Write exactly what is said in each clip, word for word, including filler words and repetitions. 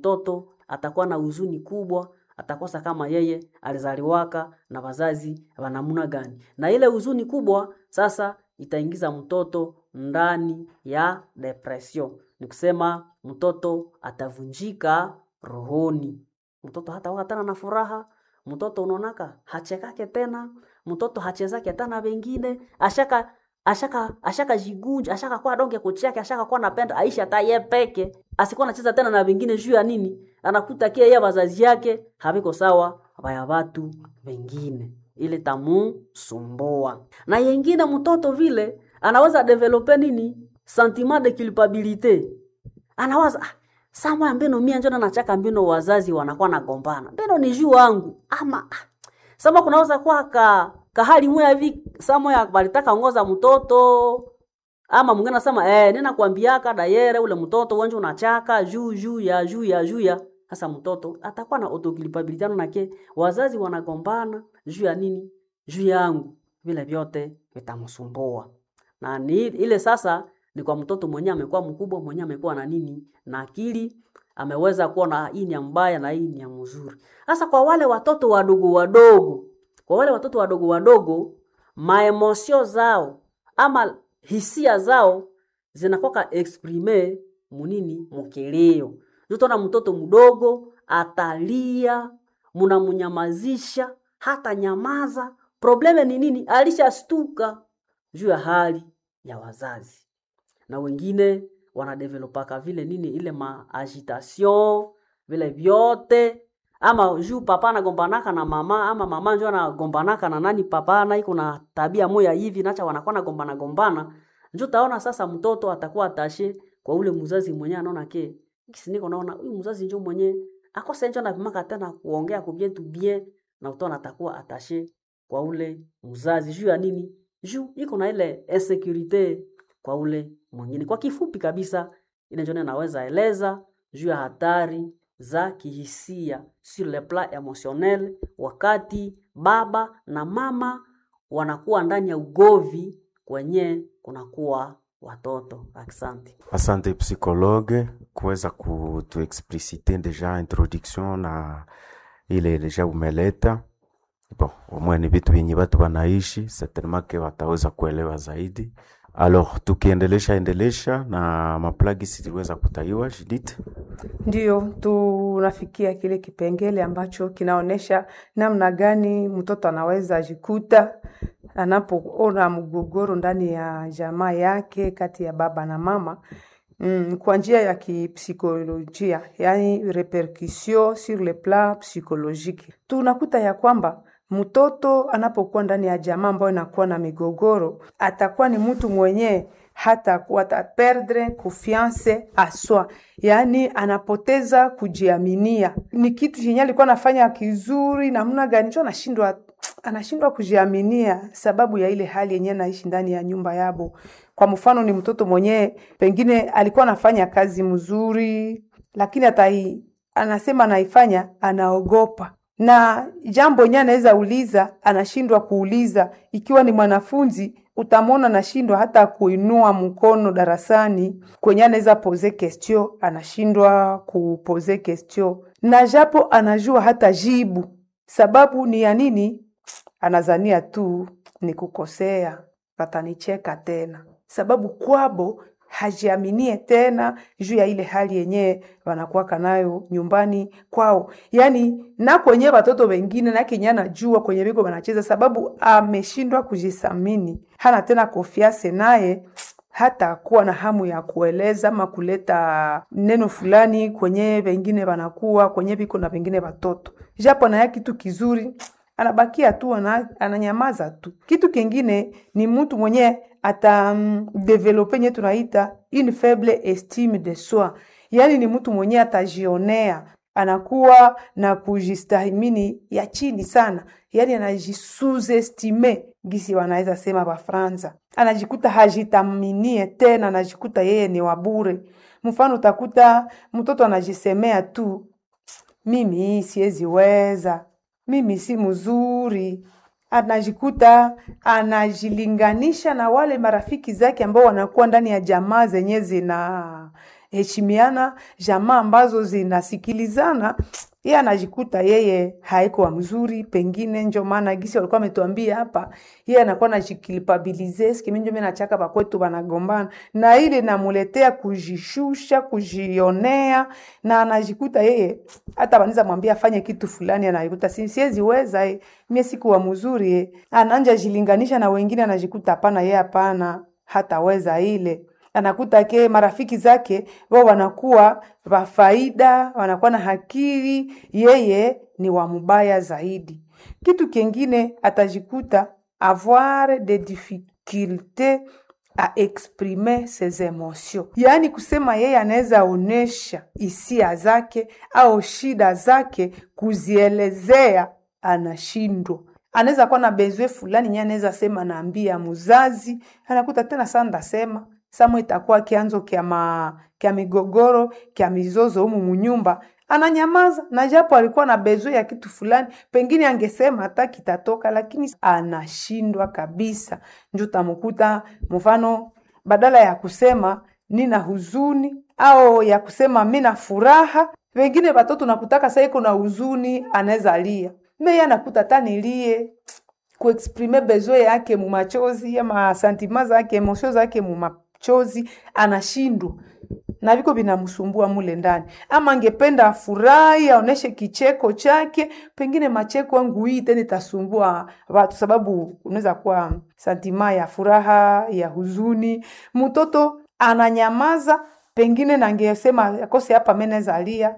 mtoto atakuwa na huzuni kubwa, atakosa kama yeye alizaliwaka na wazazi wanamuna gani. Na ile huzuni kubwa sasa itaingiza mtoto ndani ya depression. Ni kusema mtoto atavunjika rohoni. Mtoto hata wakatana na furaha, mtoto unaonaka hachekake tena, mtoto hachezake tena wengine, ashaka ashaka ashaka jigunja, ashaka kwa donge kuchake, ashaka kwa napenda aisha hata yeye peke, asikuwa anacheza tena na wengine juu ya nini? Anakuta kia yeye wazazi yake haviko sawa baya watu wengine. Ile tamu sumbua. Na yengine mtoto vile anaweza developer nini? Sentiment de culpabilité. Anawaza ah, sama mbeno mia njona nachaka mbeno wazazi wanakuwa nagombana. Mbeno ni juu wangu. Ama ah, sama kunaweza kuwa ka kahali moya hivi sama ya balitaka ngoza mtoto. Ama mwingine anasema eh nina kuambiaka dayere ule mtoto wanje unachaka juu juu ya juu ya juu ya. Sasa mtoto atakuwa na autoculpability na ke wazazi wanagombana juu ya nini? Juu yangu. Vile vyote vitamsumbua. Na ni ile sasa ni kwa mtoto mwenye amekuwa mkubwa, mwenye amekuwa na nini? Na akili ameweza kuona hii ni mbaya na hii ni mzuri. Sasa kwa wale watoto wadogo wadogo, kwa wale watoto wadogo wadogo, maemosio zao ama hisia zao zinakuwa exprime munini mkeleo. Utaona mtoto mdogo atalia, mnamunyamazisha, hata nyamaza. Probleme ni nini? Alishastuka juu ya hali ya wazazi. Na wengine wanadevelopaka vile nini ile ma agitation vile vyote, ama juu papa anagombanaka na mama, ama mama njoo anagombanaka na nani papa, na iko na tabia moja hivi nacha wanakuwa na gombana gombana. Njoo taona sasa mtoto atakuwa atashe kwa ule mzazi mwenyewe anaona ke kisi niko naona huyu mzazi njoo mwenyewe akosa njoo anapimaka tena kuongea ku bien tu bien, na utaona atakuwa atashe kwa ule mzazi juu ya nini? Juu iko na ile insecurity kwa ule mwingine. Kwa kifupi kabisa ile njoo naweza eleza juu ya hatari za kihisia sur le plan émotionnel wakati baba na mama wanakuwa ndani ya ugovi kwenye kunakuwa watoto. Asante. Asante psychologue kuweza kutuexpliciter deja introduction na ile deja umeleta. Bon, omwe ni vitu vingi watu wanaishi, certainement que wataweza kuelewa zaidi. Alors, tukiendelesha endelesha na maplagi sitiweza kutaiwa, Judith. Ndio, tunafikia kile kipengele ambacho kinaonesha namna gani mtoto anaweza jikuta anapoona mgogoro ndani ya jamaa yake kati ya baba na mama. Mm, kwa njia ya kipsikolojia, yani repercussion sur le plan psychologique. Tunakuta ya kwamba mtoto anapokuwa ndani ya jamaa ambayo inakuwa na migogoro, atakuwa ni mtu mwenye hata kuwa perdre confiance à soi, yani anapoteza kujiaminia. Ni kitu chenye alikuwa anafanya kizuri namna gani cho anashindwa anashindwa kujiaminia sababu ya ile hali yenyewe naishi ndani ya nyumba yabo. Kwa mfano ni mtoto mwenye pengine alikuwa anafanya kazi mzuri, lakini atai anasema anaifanya anaogopa. Na jambo yenyewe anaweza uliza, anashindwa kuuliza. Ikiwa ni mwanafunzi, utamwona anashindwa hata kuinua mkono darasani kwenye anaweza pose question, anashindwa kupose question. Na japo anajua hata jibu. Sababu ni ya nini? Anazania tu ni kukosea, watanicheka tena. Sababu kwabo hajiaminie tena juu ya ile hali yenyewe wanakuwa kanayo nyumbani kwao. Yani na kwenye watoto wengine na kinyana jua kwenye biko wanacheza, sababu ameshindwa kujisamini. Hana tena confiance naye, hata kuwa na hamu ya kueleza ama kuleta neno fulani kwenye wengine wanakuwa kwenye biko na wengine watoto. Japo na ya kitu kizuri anabakia tu ananyamaza tu. Kitu kingine ni mtu mwenye ata um, developer nye tunaita une faible estime de soi. Yani ni mtu mwenye atajionea, anakuwa na kujistahimini ya chini sana. Yani anajisuzestime, gisi wanaweza sema wa Franza. Anajikuta hajitaminie tena, anajikuta yeye ni wabure. Mfano utakuta mtoto anajisemea tu, mimi siwezi weza, mimi si mzuri. Anajikuta anajilinganisha na wale marafiki zake ambao wanakuwa ndani ya jamaa zenye zina heshimiana, jamaa ambazo zinasikilizana, yeye anajikuta yeye haiko mzuri, pengine ndio maana gisi walikuwa wametuambia hapa, yeye anakuwa anajikilpabilize, sikimi ndio mimi nachaka pa kwetu banagombana, na ile namuletea kujishusha, kujionea, na anajikuta yeye hata baniza mwambia afanye kitu fulani, anajikuta si siwezi weza, eh, mimi siku wa mzuri, eh. Anaanza jilinganisha na wengine, anajikuta hapana, yeye hapana hataweza ile. Anakuta ke marafiki zake wao wanakuwa wa faida, wanakuwa na hakiri, yeye ni wa mubaya zaidi. Kitu kingine atajikuta avoir des difficultés à exprimer ses émotions. Yaani kusema yeye anaweza onesha hisia zake au shida zake, kuzielezea anashindwa. Anaweza kuwa na bezwe fulani, yeye anaweza sema naambia mzazi, anakuta tena sana ndasema samo itakuwa kianzo kia ma kia migogoro, kia mizozo humu munyumba, ananyamaza. Na japo alikuwa na bezwe ya kitu fulani, pengine angesema hata kitatoka, lakini anashindwa kabisa. Ndio tamukuta mfano, badala ya kusema nina huzuni au ya kusema mimi na furaha, wengine watoto nakutaka sasa iko na huzuni, anaweza lia. Mimi anakuta tanilie kuexprime bezwe yake mu machozi, ama sentiments zake, emotions zake mu machozi, anashindwa. Na viko binamsumbua mule ndani. Ama angependa afurahi, aoneshe kicheko chake, pengine macheko yangu hii tena itasumbua watu, sababu unaweza kuwa sentima ya furaha, ya huzuni. Mtoto ananyamaza, pengine na angesema akose hapa meneza alia,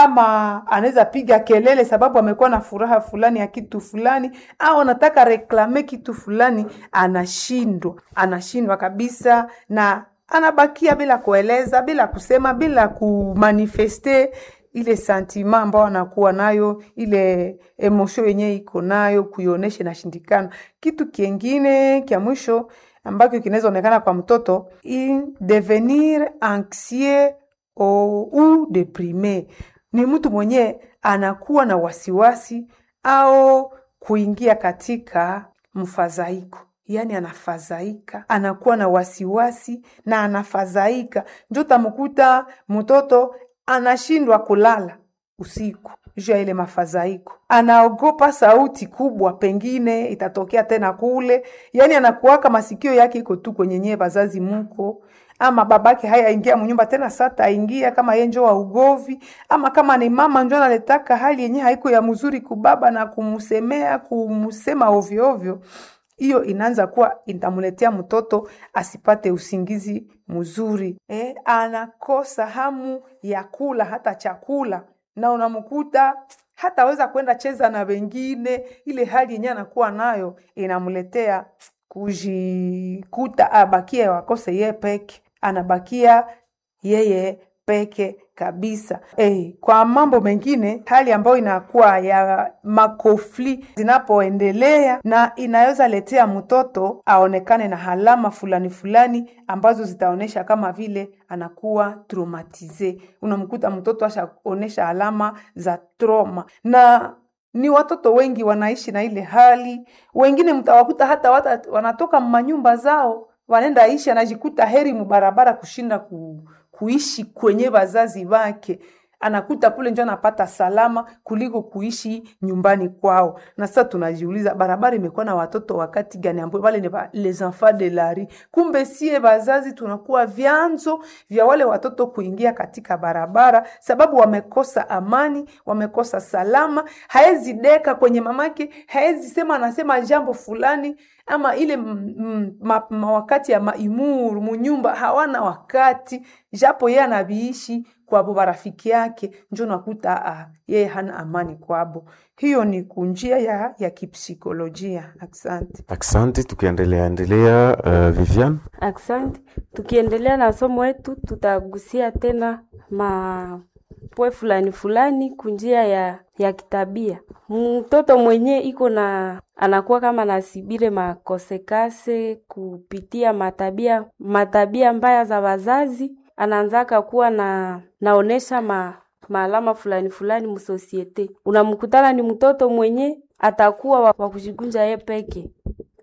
ama anaweza piga kelele sababu amekuwa na furaha fulani ya kitu fulani, au anataka reklame kitu fulani, anashindwa. Anashindwa kabisa, na anabakia bila kueleza, bila kusema, bila kumanifeste ile sentiment ambayo anakuwa nayo, ile emotion yenyewe iko nayo, kuionesha na shindikana. Kitu kingine kia mwisho ambacho kinaweza onekana kwa mtoto, in devenir anxieux ou, ou déprimé. Ni mtu mwenye anakuwa na wasiwasi au kuingia katika mfadhaiko. Yani anafadhaika, anakuwa na wasiwasi na anafadhaika. Ndio tamkuta mtoto anashindwa kulala usiku, jua ile mafadhaiko. Anaogopa sauti kubwa, pengine itatokea tena kule. Yani anakuwaka masikio yake iko tu kwenye nyewe bazazi muko, ama babake haya ingia mnyumba tena sata ingia kama yeye njoo wa ugovi, ama kama ni mama njoo analetaka hali yenyewe haiko ya mzuri kubaba na kumsemea, kumsema ovyo ovyo. Hiyo inaanza kuwa intamuletea mtoto asipate usingizi mzuri. Eh, anakosa hamu ya kula hata chakula, na unamkuta hataweza kwenda cheza na wengine. Ile hali yenyewe anakuwa nayo inamuletea kujikuta abakie wakose yeye peke, anabakia yeye peke kabisa. Eh, kwa mambo mengine, hali ambayo inakuwa ya makofli zinapoendelea, na inaweza letea mtoto aonekane na halama fulani fulani ambazo zitaonesha kama vile anakuwa traumatize. Unamkuta mtoto ashaonesha alama za trauma, na ni watoto wengi wanaishi na ile hali. Wengine mtawakuta hata wata, wanatoka manyumba zao wanaenda ishi, anajikuta heri mubarabara kushinda ku kuishi kwenye wazazi wake. Anakuta kule ndio anapata salama kuliko kuishi nyumbani kwao. Na sasa tunajiuliza, barabara imekuwa na watoto wakati gani ambao wale ni les enfants de la rue? Kumbe sie wazazi tunakuwa vyanzo vya wale watoto kuingia katika barabara, sababu wamekosa amani, wamekosa salama. Haezi deka kwenye mamake, haezi sema anasema jambo fulani, ama ile m, m, ma, ma wakati ya maimuru munyumba hawana wakati, japo yeye anabiishi kwa barafiki yake, njoo nakuta ah, yeye hana amani kwabo. Hiyo ni kunjia ya ya kipsikolojia. Asante. Asante, tukiendelea endelea uh, Vivian. Asante. Tukiendelea na somo wetu, tutagusia tena ma poe fulani fulani kunjia ya ya kitabia. Mtoto mwenye iko na anakuwa kama nasibire makosekase kupitia matabia matabia mbaya za wazazi, anaanzaka kuwa na naonesha ma maalama fulani fulani msosiete. Unamkutana ni mtoto mwenye atakuwa wa, wa kujigunja yeye peke.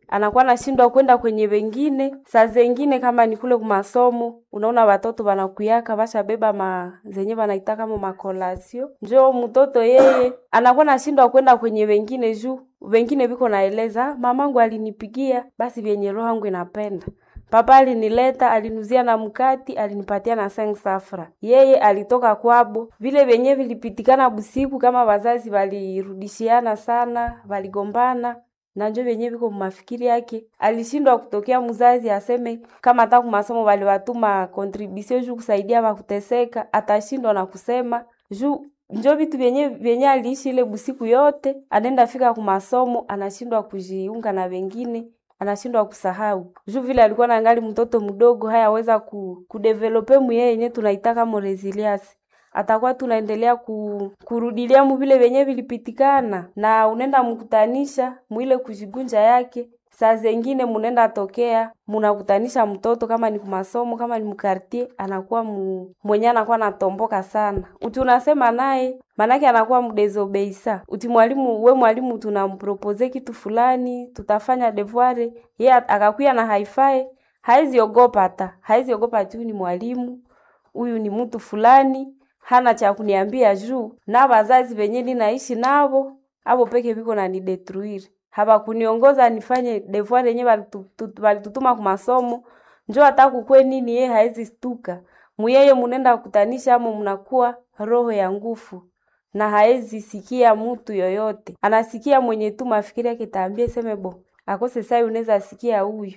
anakuwa nashindwa kwenda kwenye wengine. Saa zengine kama ni kule kumasomo, unaona watoto wanakuyaka basha beba ma zenye wanaita kama makolasio, njoo mtoto yeye anakuwa nashindwa kwenda kwenye wengine juu wengine biko naeleza mamangu alinipigia basi vyenye roho yangu inapenda. Papa alinileta, alinuzia na mkati, alinipatia na seng safra. Yeye alitoka kwabo. Vile venye vilipitikana busiku kama wazazi walirudishiana sana, waligombana. Na njo venye viko mafikiri yake. Alishindwa kutokea mzazi aseme kama hata kumasomo waliwatuma contribution juu kusaidia wakuteseka, atashindwa na kusema juu njo vitu venye venye aliishi ile busiku yote, anaenda fika kumasomo, anashindwa kujiunga na wengine. Anashindwa kusahau. Juu vile alikuwa na ngali mtoto mdogo hayaweza ku, kudevelope mu yeye yenyewe tunaitaka mo resilience. Atakuwa tunaendelea ku, kurudilia mu vile venye vilipitikana na unenda mkutanisha mwile kujigunja yake. Saa zengine munenda tokea, munakutanisha mtoto kama ni kumasomo, kama ni mkartie, anakuwa mu, mwenye anakuwa natomboka sana. Uti unasema naye, manake anakuwa mdezobeisa. Uti mwalimu, we mwalimu tunampropose kitu fulani, tutafanya devoir, yeye akakuya na haifai, haizi ogopa hata. Haizi ogopa tu ni mwalimu, huyu ni mtu fulani, hana cha kuniambia juu. Na wazazi wenye ninaishi nabo, abo peke biko na ni detruire. Haba kuniongoza nifanye devoir yenye walitutuma kwa masomo, njoo hata kukwe nini yeye haezi stuka. Muyeye munenda kutanisha ama mnakuwa roho ya nguvu na haezi sikia mtu yoyote. Anasikia mwenye tu mafikiri yake taambie seme bo. Akose sai unaweza sikia huyu.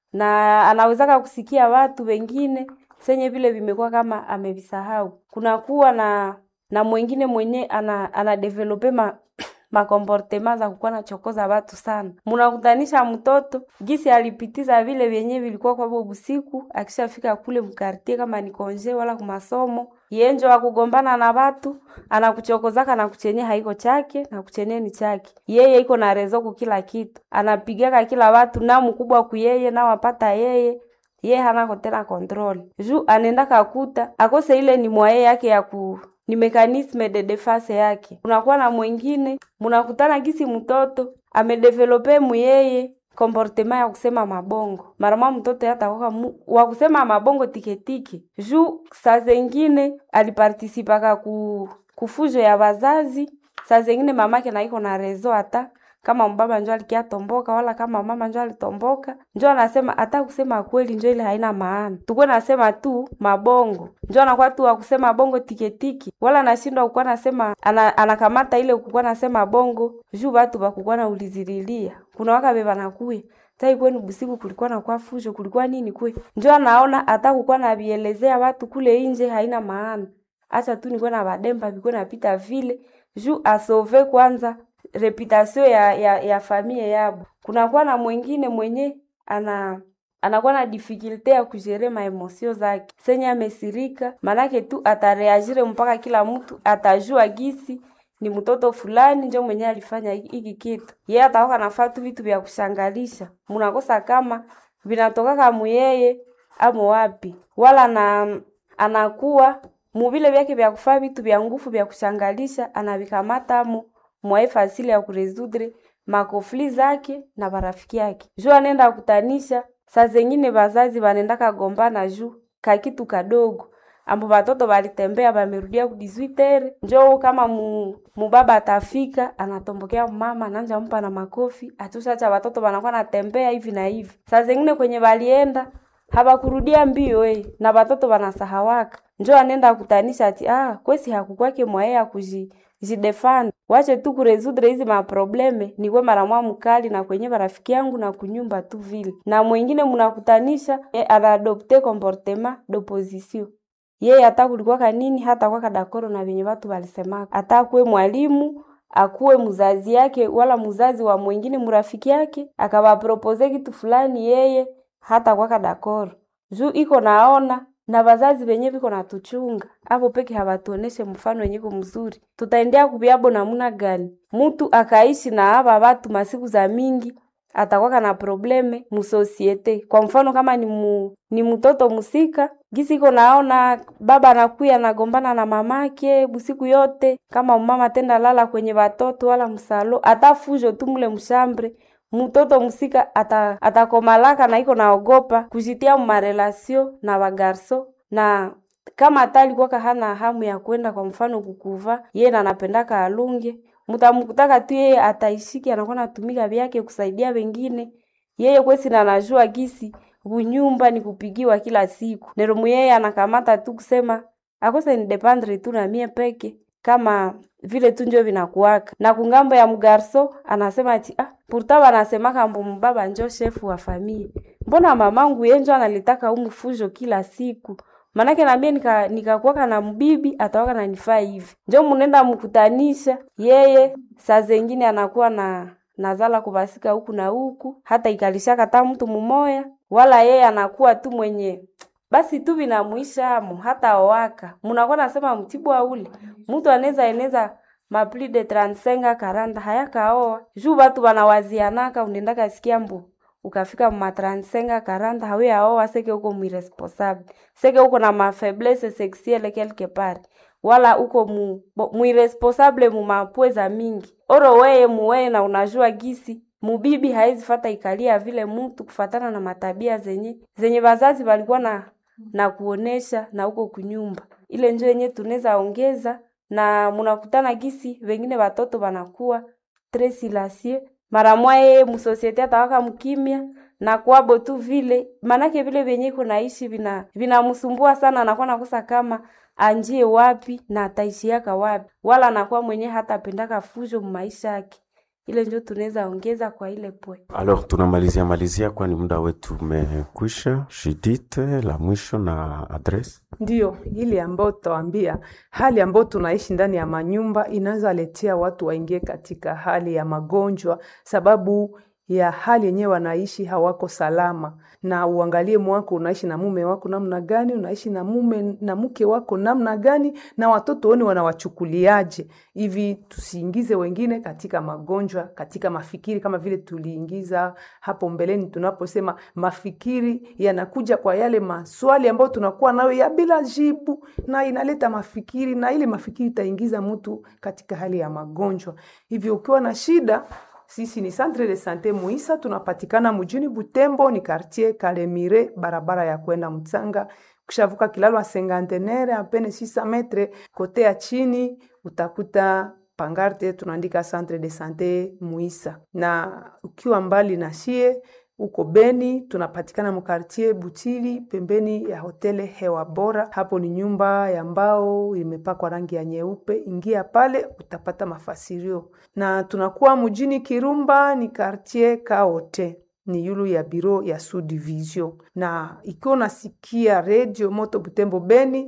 Na anawezaka kusikia watu wengine senye vile vimekuwa kama amevisahau. Kuna kuwa na na mwingine mwenye ana ana develope ma makomportema za kukuwa na chokoza watu sana. Munakutanisha mtoto, gisi alipitiza vile vyenye vilikuwa kwa bobu siku, akishafika kule mkartie kama ni konje wala kumasomo, yenjo wa kugombana na watu, anakuchokozaka na kuchenye haiko chake, na kuchenye ni chake. Yeye iko na rezo kila kitu. Anapigaka kila watu na mkubwa kuyeye na wapata yeye. Yeye hana tena control. Juu anenda kakuta, akose ile ni mwaye yake ya ku ni mekanisme de defense yake. Unakuwa na mwingine, munakutana gisi mtoto amedevelope muyeye comportement ya kusema mabongo. Marama mtoto hata wa kusema mabongo tiketiki. Juu saa zengine aliparticipaka ku kufujo ya wazazi, saa zengine mamake na iko na rezo hata kama mbaba njoo alikia tomboka wala kama mama njoo alitomboka, njoo anasema hata kusema kweli njoo ile haina maana. Tukwe nasema tu mabongo. Njoo anakuwa tu wa kusema bongo tiketiki wala anashindwa kuwa nasema ana, anakamata ile kukuwa nasema bongo juu watu bakukua na ulizililia. Kuna waka beba nakuye. Tai kwenu busiku kulikuwa na kwa fujo kulikuwa nini kwe. Njoo anaona hata kukuwa na bielezea watu kule nje haina maana. Acha tu nikuwa na bademba biko napita vile juu asove kwanza reputation ya ya, ya familia yabo. Kuna kuwa na mwingine mwenye ana anakuwa na difficulty ya kujere ma emosio zake. Senya amesirika, manake tu atareagire mpaka kila mtu atajua gisi ni mtoto fulani ndio mwenye alifanya hiki kitu. Yeye ataoka nafatu vitu vya kushangalisha. Mnakosa kama vinatoka kama yeye amo wapi. Wala na anakuwa mubile vyake vya kufanya vitu vya nguvu vya kushangalisha anavikamata amo mwae fasili ya kurezudre makofli zake na barafiki yake. Juu anenda kutanisha, saa zengine bazazi banenda kagombana juu kakitu kadogo. Ambo batoto balitembea bamerudia ku dix-huit heures, njoo kama mu, mubaba atafika, anatombokea mama, ananja mpa na makofi, atusha cha batoto banakuwa natembea hivi na hivi. Saa zengine kwenye balienda, haba kurudia mbio eh, na batoto banasahawaka. Njoo anenda kutanisha ati, ah, kwesi hakukwake mwae ya kuji jidefend. Wache tu kurezudre hizi maprobleme ni kwa mara mwa mkali na kwenye marafiki yangu na kunyumba tu vile. Na mwingine mnakutanisha e, anaadopte comportement d'opposition. Yeye hata kulikuwa kanini hata kwa kadakoro na venye watu walisema. Hata kuwe mwalimu, akuwe mzazi yake wala mzazi wa mwingine mrafiki yake, akawa propose kitu fulani yeye hata kwa kadakoro. Juu iko naona na wazazi wenye viko na tuchunga. Hapo peke hawatuoneshe mfano wenyeko mzuri. Tutaendea kubiabo namuna gani? Mtu akaishi na haba watu masiku za mingi, atakuwa na probleme mu societe. Kwa mfano kama ni mu, ni mtoto musika, gisi iko naona baba anakuya nagombana na mamake busiku yote, kama mama tenda lala kwenye watoto wala msalo, atafujo tu mule mshambre, mtoto msika ata, atakomalaka na iko naogopa kujitia marelasio na wagarso, na kama hata alikuwa hana hamu ya kwenda kwa mfano kukuva, yeye na anapendaka alunge, mtamkutaka tu yeye ataishiki anakuwa natumika vyake kusaidia wengine. Yeye kwesi na anajua gisi bunyumba ni kupigiwa kila siku. Nero yeye anakamata tu kusema akose ni dependre tu na mie peke kama vile tu njo vinakuwaka. Na kungambo ya mgarso anasema ati ah pourtant anasema kambo mbaba njo shefu wa familia. Mbona mamangu yenjo analitaka umu fujo kila siku? Manake na mie nika nikakuwaka na mbibi atawaka na nifaa hivi. Njo munenda mkutanisha yeye saa zingine anakuwa na nazala kubasika huku na huku, hata ikalisha kata mtu mumoya, wala yeye anakuwa tu mwenye basi tu binamuisha hamu hata waka. Munakuwa nasema mtibu wa ule mtu anaweza eneza mapli de trente-cinq quarante hayaka oa juu watu wanawazianaka unenda kasikia mbu ukafika ma trente-cinq quarante hawe aoa seke uko mwiresponsable, seke uko na ma faiblesse sexuelle quelque part, wala uko mu mwiresponsable mu mapweza mingi. Oro weye muwe na unajua gisi mubibi haizi fata ikalia vile mtu kufatana na matabia zenye zenye wazazi walikuwa na na kuonesha na uko kunyumba. Ile njo yenye tunaweza ongeza, na munakutana gisi wengine watoto wanakuwa tres silencieux. Mara mwae mu societe atawaka mkimya na kwabo tu vile, manake vile venye iko naishi vina vinamsumbua sana, anakuwa nakosa kama anjie wapi na ataishiaka wapi, wala anakuwa mwenye hata pendaka fujo maisha yake. Ile ndio tunaweza ongeza kwa ile point. Alors tunamalizia malizia kwani muda wetu umekwisha. Judith, la mwisho na address. Ndio, ile ambayo tutawaambia hali ambayo tunaishi ndani ya manyumba inaweza letea watu waingie katika hali ya magonjwa, sababu ya hali yenyewe wanaishi hawako salama. Na uangalie mwako unaishi na mume wako namna gani, unaishi na mume na mke wako namna gani, na watoto woni wanawachukuliaje. Hivi tusiingize wengine katika magonjwa, katika mafikiri kama vile tuliingiza hapo mbeleni tunaposema mafikiri yanakuja kwa yale maswali ambayo tunakuwa nayo ya bila jibu, na inaleta mafikiri, na ile mafikiri itaingiza mtu katika hali ya magonjwa. Hivi ukiwa na shida, sisi ni Centre de Sante Muisa, tunapatikana mjini Butembo, ni quartier Kalemire, barabara ya kwenda Mtsanga. Kushavuka kilalo wa cinquantenaire apene six metre, kote ya chini utakuta pangarte tunaandika Centre de Sante Muisa. Na ukiwa mbali na shie uko Beni, tunapatikana mu quartier Butili, pembeni ya hotele Hewa Bora. Hapo ni nyumba ya mbao imepakwa rangi ya nyeupe. Ingia pale utapata mafasirio. Na tunakuwa mjini Kirumba, ni quartier Kaote, ni yulu ya biro ya Sud Division. Na ikiwa unasikia Radio Moto Butembo Beni,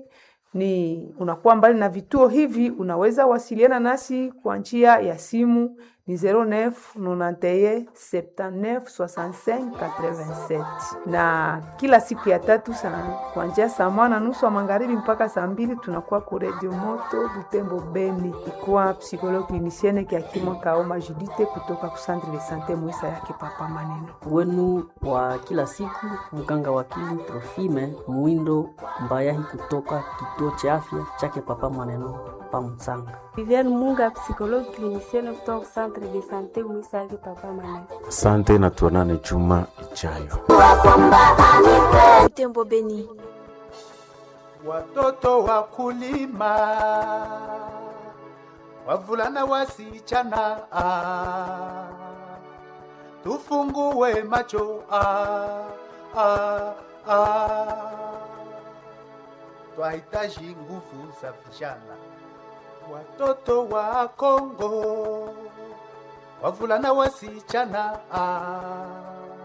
ni unakuwa mbali na vituo hivi, unaweza wasiliana nasi kwa njia ya simu ni zero neuf nonante et un septantaneuf soixante-cinq quatre-vingt-sept. Na kila siku ya tatu sana kuanzia saa moja na nusu wa magharibi mpaka saa mbili tunakuwa ku Radio Moto Butembo Beni. Ikuwa psychologue clinicienne Kiakimwa Kaoma Judith kutoka ku Centre de Sante Muisa yake Papa Maneno. Wenu wa kila siku mganga wakili Trofime Mwindo Mbayahi kutoka kituo cha afya chake Papa Maneno pa Mtsanga. Viviane Munga, psychologue clinicienne kutoka Centre de Sante Muisa yake Papa Maneno. Asante na tuonane juma ijayo. Butembo Beni. Watoto wakulima, wavulana wasichana, ah, tufungue macho, ah, ah, ah. Twahitaji nguvu za vijana, watoto wa Kongo, wavulana wasichana, ah.